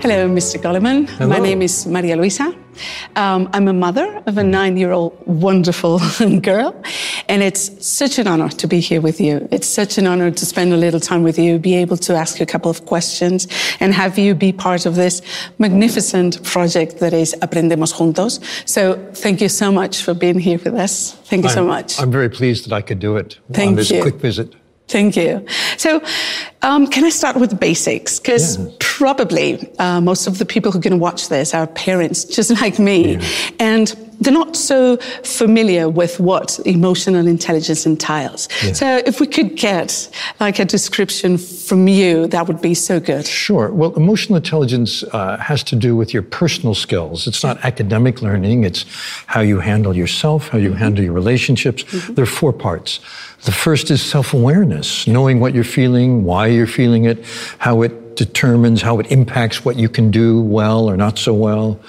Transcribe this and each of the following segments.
Hello, Mr. Goleman. Hello. My name is Maria Luisa. I'm a mother of a 9-year-old wonderful girl, and it's such an honor to be here with you. It's such an honor to spend a little time with you, be able to ask you a couple of questions, and have you be part of this magnificent project that is Aprendemos Juntos. So thank you so much for being here with us. Thank you so much. I'm very pleased that I could do it Thank on this you. quick visit. Thank you. So can I start with the basics? Because probably most of the people who are going to watch this are parents just like me. Yeah. And they're not so familiar with what emotional intelligence entails. Yeah. So if we could get like a description from you, that would be so good. Sure. Well, emotional intelligence has to do with your personal skills. It's not academic learning. It's how you handle yourself, how you handle your relationships. There are 4 parts. The first is self-awareness, knowing what you're feeling, why you're feeling it, how it determines, how it impacts what you can do well or not so well.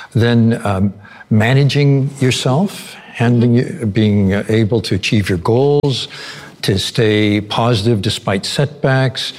Then managing yourself, being able to achieve your goals, to stay positive despite setbacks,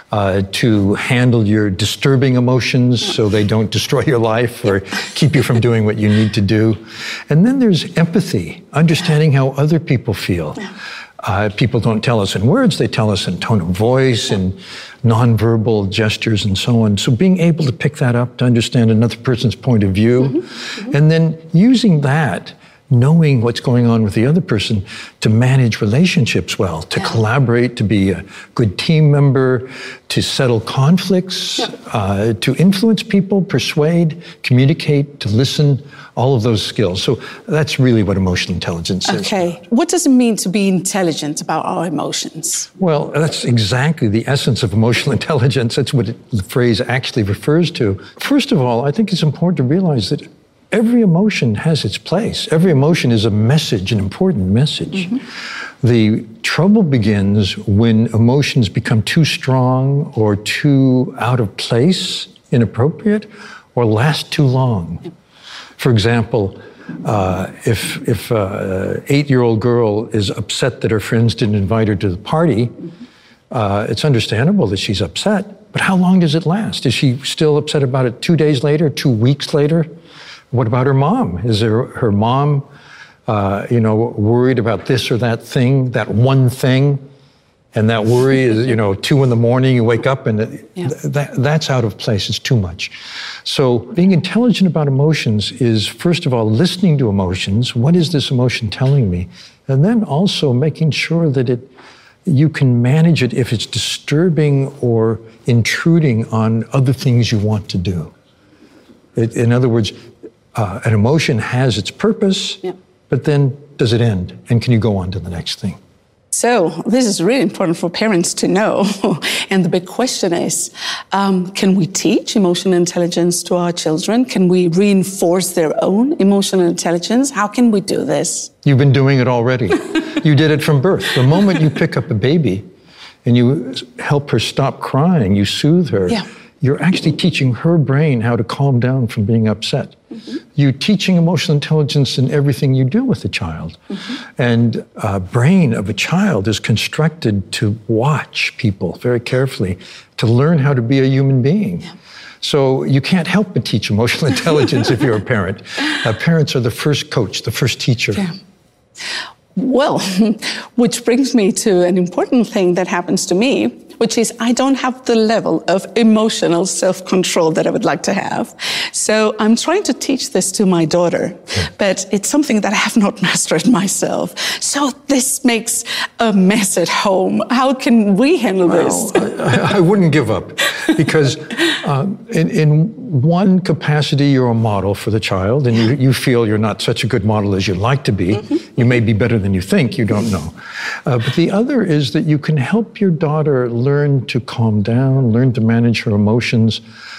to handle your disturbing emotions so they don't destroy your life or keep you from doing what you need to do. And then there's empathy, understanding how other people feel. People don't tell us in words, they tell us in tone of voice and nonverbal gestures and so on. So being able to pick that up, to understand another person's point of view, and then using that, knowing what's going on with the other person, to manage relationships well, to collaborate, to be a good team member, to settle conflicts, to influence people, persuade, communicate, to listen, all of those skills. So that's really what emotional intelligence is. Okay. What does it mean to be intelligent about our emotions? Well, that's exactly the essence of emotional intelligence. That's what the phrase actually refers to. First of all, I think it's important to realize that every emotion has its place. Every emotion is a message, an important message. The trouble begins when emotions become too strong or too out of place, inappropriate, or last too long. For example, if an 8-year-old girl is upset that her friends didn't invite her to the party, it's understandable that she's upset, but how long does it last? Is she still upset about it 2 days later, 2 weeks later? What about her mom? Is her mom, worried about this or that thing, that one thing? And that worry is, 2 a.m, you wake up and that's out of place. It's too much. So being intelligent about emotions is, first of all, listening to emotions. What is this emotion telling me? And then also making sure that you can manage it if it's disturbing or intruding on other things you want to do. In other words, an emotion has its purpose, but then does it end? And can you go on to the next thing? So this is really important for parents to know. And the big question is, can we teach emotional intelligence to our children? Can we reinforce their own emotional intelligence? How can we do this? You've been doing it already. You did it from birth. The moment you pick up a baby and you help her stop crying, you soothe her, you're actually teaching her brain how to calm down from being upset. You're teaching emotional intelligence in everything you do with the child. And a brain of a child is constructed to watch people very carefully, to learn how to be a human being. So you can't help but teach emotional intelligence if you're a parent. Parents are the first coach, the first teacher. Well, which brings me to an important thing that happens to me, which is I don't have the level of emotional self-control that I would like to have. So I'm trying to teach this to my daughter, but it's something that I have not mastered myself. So this makes a mess at home. How can we handle this? I wouldn't give up, because in one capacity, you're a model for the child, and you feel you're not such a good model as you'd like to be. You may be better than you think, you don't know. But the other is that you can help your daughter learn to calm down, learn to manage her emotions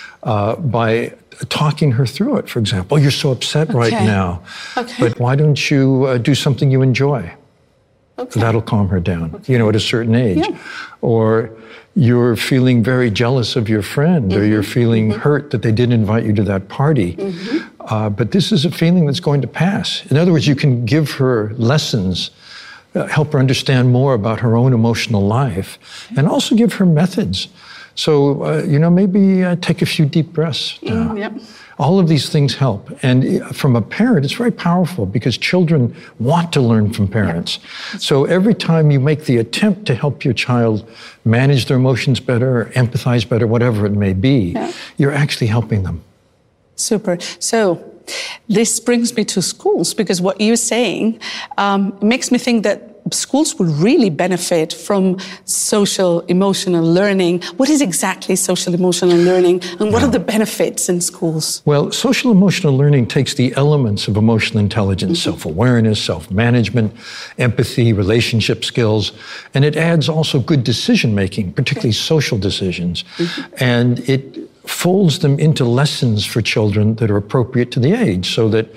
by talking her through it. For example, you're so upset right now, but why don't you do something you enjoy? That'll calm her down, at a certain age. Or you're feeling very jealous of your friend, or you're feeling hurt that they didn't invite you to that party. But this is a feeling that's going to pass. In other words, you can give her lessons, help her understand more about her own emotional life, and also give her methods So, maybe take a few deep breaths now. Yep. All of these things help. And from a parent, it's very powerful because children want to learn from parents. Yep. So every time you make the attempt to help your child manage their emotions better, or empathize better, whatever it may be, you're actually helping them. Super. So this brings me to schools, because what you're saying makes me think that schools would really benefit from social emotional learning. What is exactly social emotional learning, and what are the benefits in schools? Well, social emotional learning takes the elements of emotional intelligence, self-awareness, self-management, empathy, relationship skills, and it adds also good decision-making, particularly social decisions. And it folds them into lessons for children that are appropriate to the age, so that,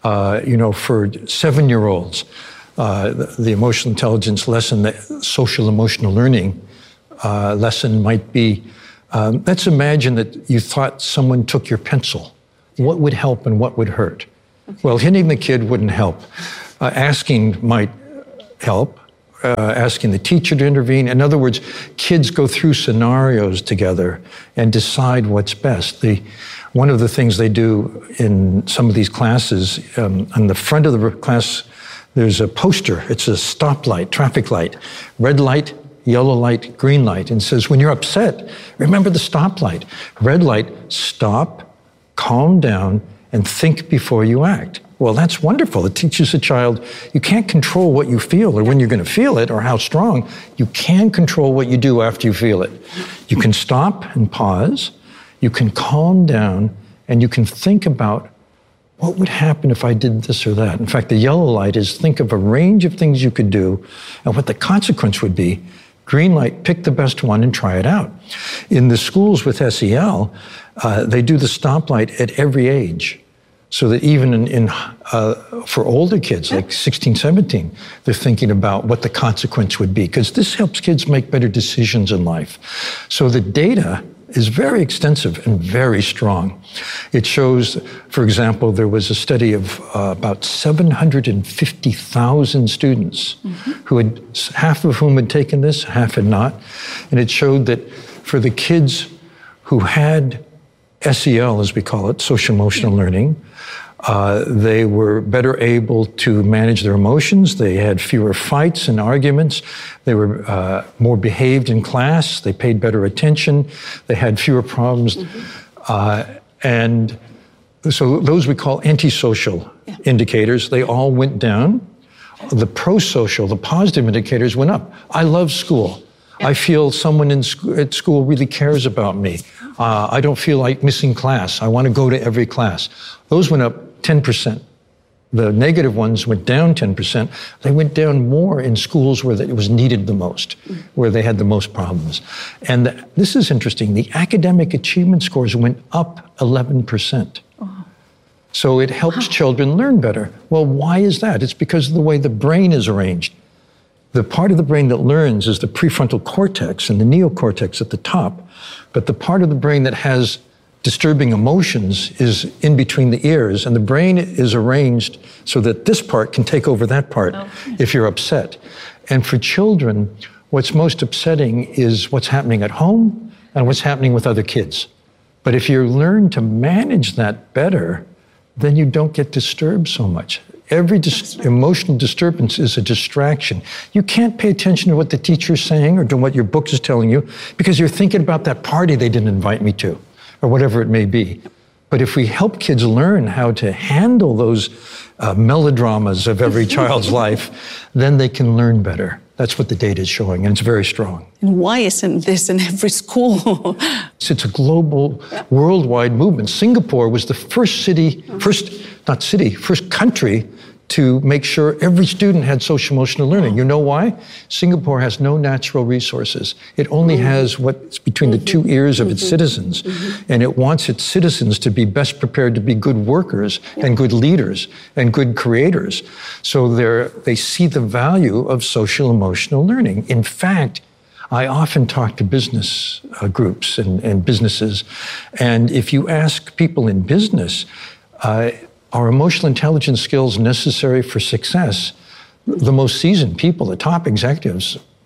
for 7-year-olds, the emotional intelligence lesson, the social emotional learning lesson might be, let's imagine that you thought someone took your pencil. What would help and what would hurt? Well, hitting the kid wouldn't help. Asking might help. Asking the teacher to intervene. In other words, kids go through scenarios together and decide what's best. One of the things they do in some of these classes, on the front of the class, there's a poster. It's a stoplight, traffic light, red light, yellow light, green light, and says, when you're upset, remember the stoplight. Red light, stop, calm down, and think before you act. Well, that's wonderful. It teaches a child you can't control what you feel or when you're going to feel it or how strong. You can control what you do after you feel it. You can stop and pause. You can calm down, and you can think about what would happen if I did this or that. In fact, the yellow light is think of a range of things you could do and what the consequence would be. Green light, pick the best one and try it out. In the schools with SEL, they do the stoplight at every age. So that even for older kids, like 16, 17, they're thinking about what the consequence would be, because this helps kids make better decisions in life. So the data is very extensive and very strong. It shows, for example, there was a study of about 750,000 students who had, half of whom had taken this, half had not. And it showed that for the kids who had SEL, as we call it, social emotional learning, they were better able to manage their emotions. They had fewer fights and arguments. They were more behaved in class. They paid better attention. They had fewer problems. And so those we call antisocial indicators. They all went down. The pro-social, the positive indicators went up. I love school. I feel someone at school really cares about me. I don't feel like missing class. I want to go to every class. Those went up 10%. The negative ones went down 10%. They went down more in schools where it was needed the most, where they had the most problems. And this is interesting. The academic achievement scores went up 11%. So it helps children learn better. Well, why is that? It's because of the way the brain is arranged. The part of the brain that learns is the prefrontal cortex and the neocortex at the top, but the part of the brain that has disturbing emotions is in between the ears, and the brain is arranged so that this part can take over that part if you're upset. And for children, what's most upsetting is what's happening at home and what's happening with other kids. But if you learn to manage that better, then you don't get disturbed so much. Every emotional disturbance is a distraction. You can't pay attention to what the teacher's saying or to what your book is telling you because you're thinking about that party they didn't invite me to, or whatever it may be. But if we help kids learn how to handle those melodramas of every child's life, then they can learn better. That's what the data is showing, and it's very strong. And why isn't this in every school? It's a global, worldwide movement. Singapore was the first country to make sure every student had social emotional learning. You know why? Singapore has no natural resources. It only has what's between the two ears of its citizens. And it wants its citizens to be best prepared to be good workers and good leaders and good creators. So they see the value of social emotional learning. In fact, I often talk to business groups and businesses. And if you ask people in business, are emotional intelligence skills necessary for success? The most seasoned people, the top executives,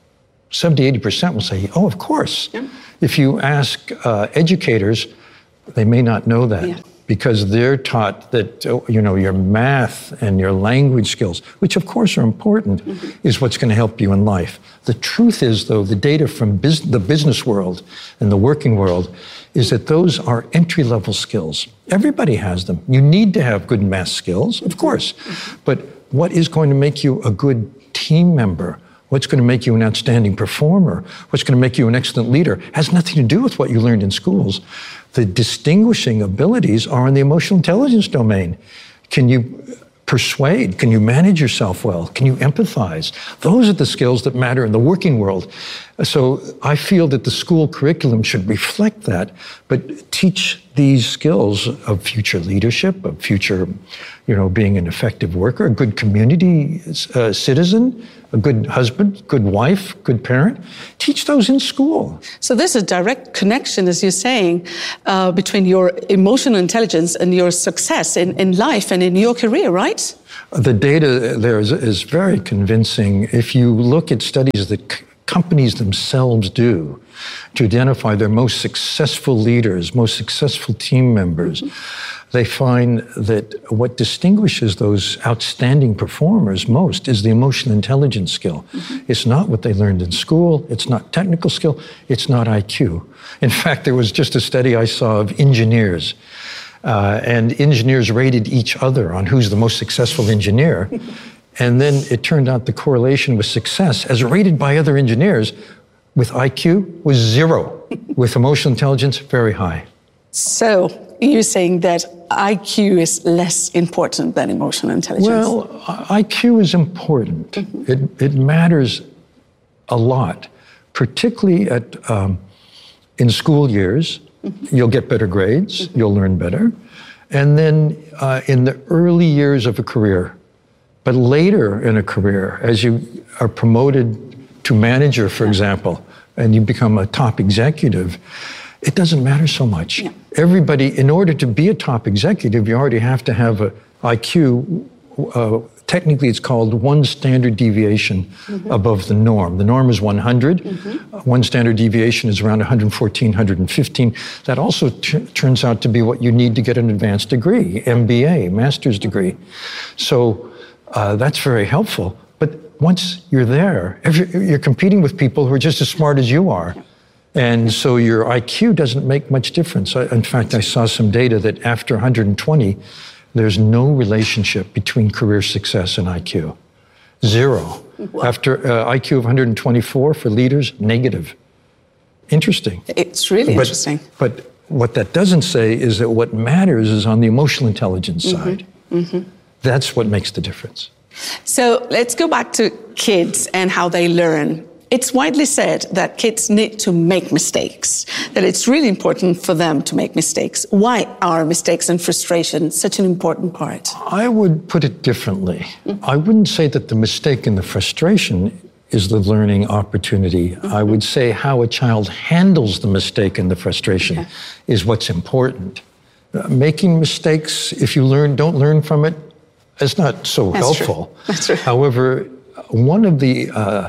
70, 80% will say, oh, of course. Yeah. If you ask educators, they may not know that because they're taught that, your math and your language skills, which of course are important, is what's going to help you in life. The truth is, though, the data from the business world and the working world is that those are entry-level skills. Everybody has them. You need to have good math skills, of course. But what is going to make you a good team member? What's going to make you an outstanding performer? What's going to make you an excellent leader has nothing to do with what you learned in schools. The distinguishing abilities are in the emotional intelligence domain. Can you persuade? Can you manage yourself well? Can you empathize? Those are the skills that matter in the working world. So I feel that the school curriculum should reflect that, but teach these skills of future leadership, of future, being an effective worker, a good community citizen, a good husband, good wife, good parent. Teach those in school. So there's a direct connection, as you're saying, between your emotional intelligence and your success in life and in your career, right? The data there is very convincing. If you look at studies that companies themselves do to identify their most successful leaders, most successful team members, they find that what distinguishes those outstanding performers most is the emotional intelligence skill. It's not what they learned in school. It's not technical skill. It's not IQ. In fact, there was just a study I saw of engineers, and engineers rated each other on who's the most successful engineer. And then it turned out the correlation with success, as rated by other engineers, with IQ was 0, with emotional intelligence, very high. So you're saying that IQ is less important than emotional intelligence? Well, IQ is important. It matters a lot, particularly in school years. You'll get better grades, you'll learn better. And then in the early years of a career, but later in a career, as you are promoted to manager, for example, and you become a top executive, it doesn't matter so much. Yeah. Everybody, in order to be a top executive, you already have to have an IQ. Technically, it's called one standard deviation above the norm. The norm is 100. One standard deviation is around 114, 115. That also turns out to be what you need to get an advanced degree, MBA, master's degree. So that's very helpful. But once you're there, you're competing with people who are just as smart as you are. And so your IQ doesn't make much difference. In fact, I saw some data that after 120, there's no relationship between career success and IQ. 0. Wow. After IQ of 124 for leaders, negative. Interesting. It's really interesting. But what that doesn't say is that what matters is on the emotional intelligence side. That's what makes the difference. So let's go back to kids and how they learn. It's widely said that kids need to make mistakes, that it's really important for them to make mistakes. Why are mistakes and frustration such an important part? I would put it differently. I wouldn't say that the mistake and the frustration is the learning opportunity. I would say how a child handles the mistake and the frustration is what's important. Making mistakes, if you don't learn from it, it's not so helpful. That's true. However, one of the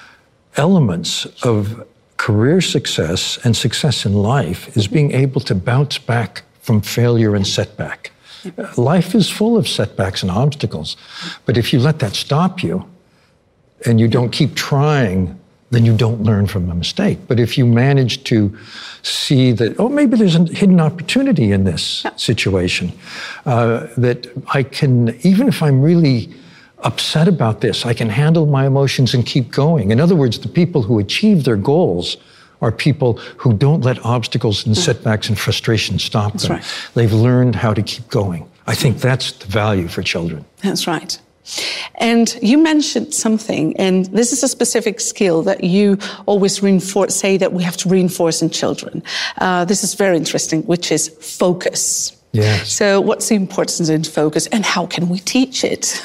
elements of career success and success in life is being able to bounce back from failure and setback. Life is full of setbacks and obstacles, but if you let that stop you and you don't keep trying, then you don't learn from the mistake. But if you manage to see that, maybe there's a hidden opportunity in this situation, that I can, even if I'm really upset about this, I can handle my emotions and keep going. In other words, the people who achieve their goals are people who don't let obstacles and setbacks and frustration stop them. Right. They've learned how to keep going. I think that's the value for children. That's right. And you mentioned something, and this is a specific skill that you always say that we have to reinforce in children. This is very interesting, which is focus. Yes. So what's the importance in focus, and how can we teach it?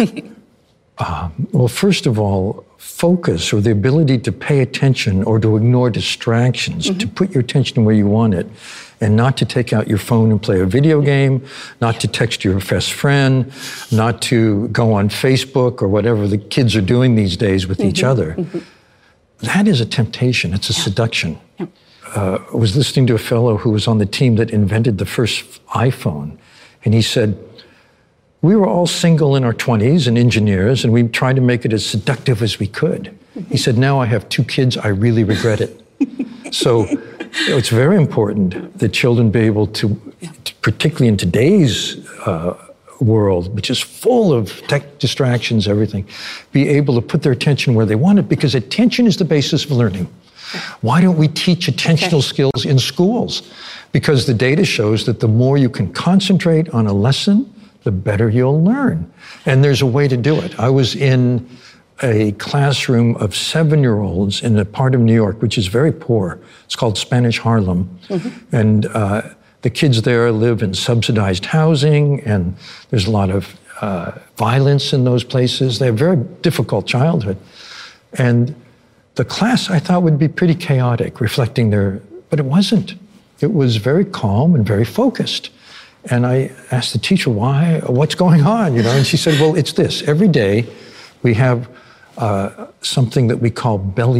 Well, first of all, focus, or the ability to pay attention or to ignore distractions, to put your attention where you want it, and not to take out your phone and play a video game, not to text your best friend, not to go on Facebook or whatever the kids are doing these days with each other. that is a temptation. It's a seduction. Yeah. I was listening to a fellow who was on the team that invented the first iPhone, and he said, we were all single in our 20s and engineers, and we tried to make it as seductive as we could. He said, now I have 2 kids, I really regret it. So it's very important that children be able to, particularly in today's world, which is full of tech distractions, everything, be able to put their attention where they want it, because attention is the basis of learning. Why don't we teach attentional skills in schools? Because the data shows that the more you can concentrate on a lesson, the better you'll learn. And there's a way to do it. I was in a classroom of 7-year-olds in a part of New York, which is very poor. It's called Spanish Harlem. And the kids there live in subsidized housing, and there's a lot of violence in those places. They have a very difficult childhood. And the class, I thought, would be pretty chaotic, reflecting but it wasn't. It was very calm and very focused. And I asked the teacher, what's going on? And she said, well, it's this. Every day we have something that we call belly